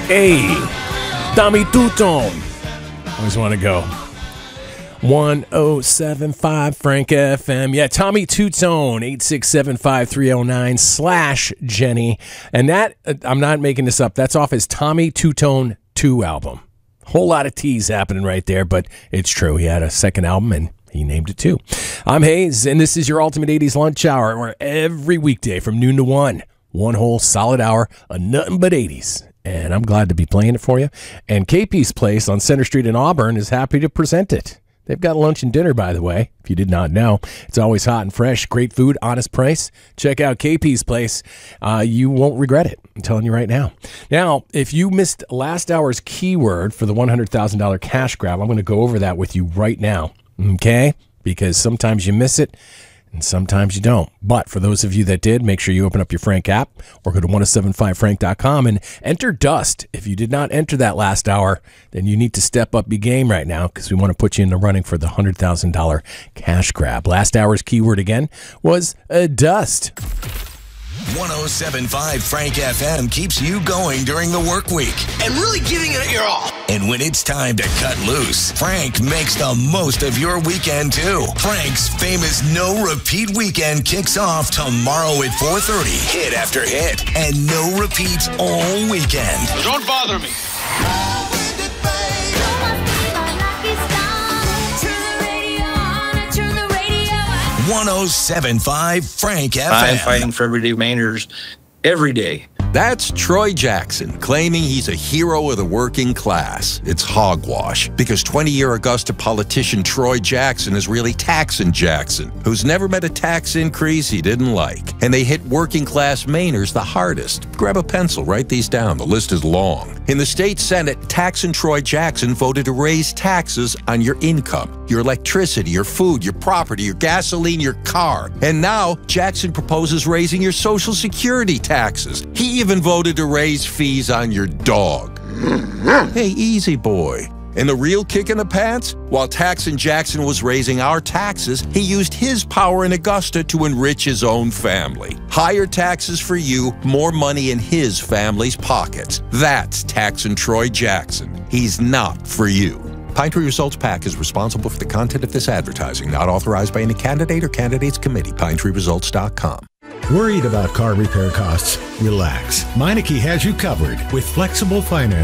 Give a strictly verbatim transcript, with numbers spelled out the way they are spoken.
Hey, Tommy Tutone. Always want to go. one oh seven point five Frank F M. Yeah, Tommy Tutone, eight six seven five three oh nine slash Jenny. And that, uh, I'm not making this up, that's off his Tommy Tutone two album. Whole lot of T's happening right there, but it's true. He had a second album and he named it too. I'm Hayes, and this is your Ultimate eighties Lunch Hour, where every weekday from noon to one, one whole solid hour of nothing but eighties. And I'm glad to be playing it for you. And K P's Place on Center Street in Auburn is happy to present it. They've got lunch and dinner, by the way, if you did not know. It's always hot and fresh, great food, honest price. Check out K P's Place. Uh, you won't regret it. I'm telling you right now. Now, if you missed last hour's keyword for the one hundred thousand dollars cash grab, I'm going to go over that with you right now, okay? Because sometimes you miss it and sometimes you don't. But for those of you that did, make sure you open up your Frank app or go to ten seventy-five frank dot com and enter DUST. If you did not enter that last hour, then you need to step up your game right now because we want to put you in the running for the one hundred thousand dollars cash grab. Last hour's keyword again was uh, DUST. one oh seven point five Frank F M keeps you going during the work week and really giving it your all. And when it's time to cut loose, Frank makes the most of your weekend too. Frank's famous no repeat weekend kicks off tomorrow at four thirty. Hit after hit and no repeats all weekend. Don't bother me. one oh seven point five Frank F M. I'm fighting for everyday Mainers every day. That's Troy Jackson, claiming he's a hero of the working class. It's hogwash, because twenty-year Augusta politician Troy Jackson is really Taxin' Jackson, who's never met a tax increase he didn't like. And they hit working class Mainers the hardest. Grab a pencil, write these down. The list is long. In the state Senate, Taxin' Troy Jackson voted to raise taxes on your income, your electricity, your food, your property, your gasoline, your car. And now, Jackson proposes raising your Social Security taxes. He even voted to raise fees on your dog. Hey, easy boy. And the real kick in the pants? While Taxin' Jackson was raising our taxes, he used his power in Augusta to enrich his own family. Higher taxes for you, more money in his family's pockets. That's Taxin' Troy Jackson. He's not for you. Pine Tree Results PAC is responsible for the content of this advertising, not authorized by any candidate or candidates committee. Pine Tree Results dot com. Worried about car repair costs? Relax. Meineke has you covered with flexible finance.